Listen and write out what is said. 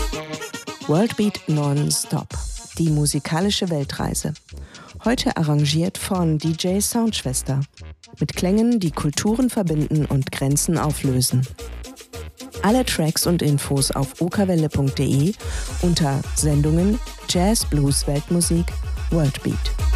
Worldbeat Non-Stop, die musikalische Weltreise. Heute arrangiert von DJ Soundschwester. Mit Klängen, die Kulturen verbinden und Grenzen auflösen. Alle Tracks und Infos auf okawelle.de unter Sendungen Jazz, Blues, Weltmusik, Worldbeat.